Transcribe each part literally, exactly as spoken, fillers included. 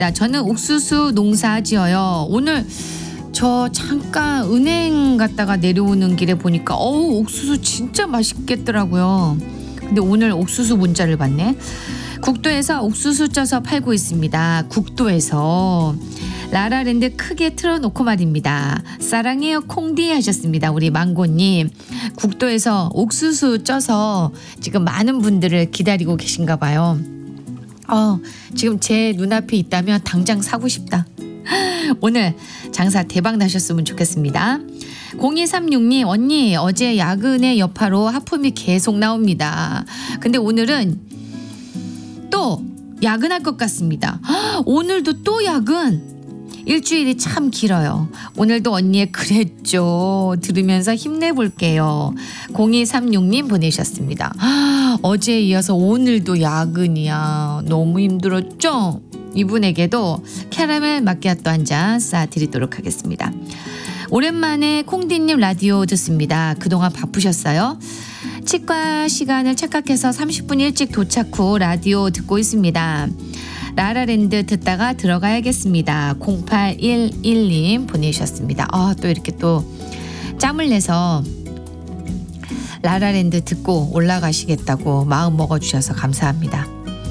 저는 옥수수 농사 지어요. 오늘 저 잠깐 은행 갔다가 내려오는 길에 보니까 어우 옥수수 진짜 맛있겠더라고요. 근데 오늘 옥수수 문자를 받네. 국도에서 옥수수 쪄서 팔고 있습니다. 국도에서. 라라랜드 크게 틀어놓고 말입니다. 사랑해요 콩디 하셨습니다. 우리 망고님. 국도에서 옥수수 쪄서 지금 많은 분들을 기다리고 계신가 봐요. 어, 지금 제 눈앞에 있다면 당장 사고 싶다. 오늘 장사 대박 나셨으면 좋겠습니다. 공이삼육 님 언니 어제 야근의 여파로 하품이 계속 나옵니다. 근데 오늘은 또 야근할 것 같습니다. 오늘도 또 야근. 일주일이 참 길어요. 오늘도 언니의 그랬죠 들으면서 힘내볼게요. 공이삼육 님 보내셨습니다. 어제에 이어서 오늘도 야근이야. 너무 힘들었죠? 이분에게도 캐러멜 마키아토 한 잔 쏴드리도록 하겠습니다. 오랜만에 콩디님 라디오 듣습니다. 그동안 바쁘셨어요? 치과 시간을 착각해서 삼십 분 일찍 도착 후 라디오 듣고 있습니다. 라라랜드 듣다가 들어가야겠습니다. 공팔일일 님 보내주셨습니다. 아, 또 이렇게 또 짬을 내서 라라랜드 듣고 올라가시겠다고 마음 먹어주셔서 감사합니다.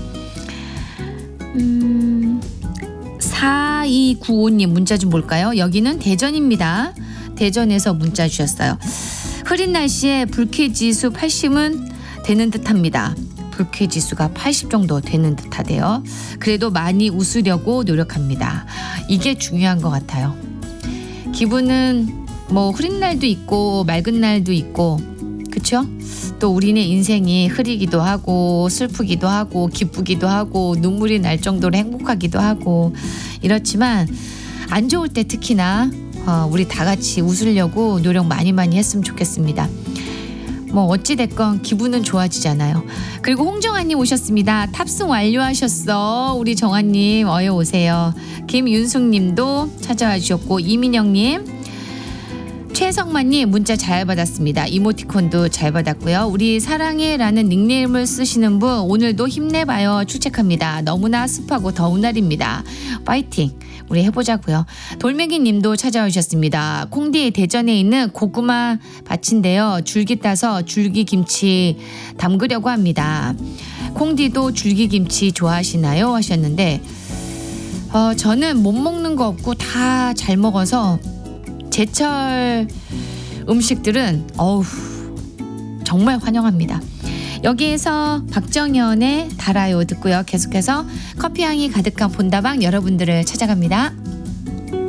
음, 사이구오 님 문자 좀 볼까요? 여기는 대전입니다. 대전에서 문자 주셨어요. 흐린 날씨에 불쾌지수 팔십은 되는 듯합니다. 불쾌지수가 팔십 정도 되는 듯하대요. 그래도 많이 웃으려고 노력합니다. 이게 중요한 것 같아요. 기분은 뭐 흐린 날도 있고 맑은 날도 있고 그쵸? 또 우리네 인생이 흐리기도 하고 슬프기도 하고 기쁘기도 하고 눈물이 날 정도로 행복하기도 하고 이렇지만 안 좋을 때 특히나 어, 우리 다 같이 웃으려고 노력 많이 많이 했으면 좋겠습니다. 뭐 어찌됐건 기분은 좋아지잖아요. 그리고 홍정아님 오셨습니다. 탑승 완료하셨어. 우리 정아님 어여 오세요. 김윤숙님도 찾아와 주셨고 이민영님 최성만님 문자 잘 받았습니다. 이모티콘도 잘 받았고요. 우리 사랑해라는 닉네임을 쓰시는 분 오늘도 힘내봐요. 출첵합니다. 너무나 습하고 더운 날입니다. 파이팅 우리 해보자고요. 돌멩이님도 찾아오셨습니다. 콩디의 대전에 있는 고구마 밭인데요. 줄기 따서 줄기김치 담그려고 합니다. 콩디도 줄기김치 좋아하시나요? 하셨는데 어, 저는 못 먹는 거 없고 다 잘 먹어서 제철 음식들은 어우 정말 환영합니다. 여기에서 박정현의 달아요 듣고요. 계속해서 커피향이 가득한 본다방 여러분들을 찾아갑니다.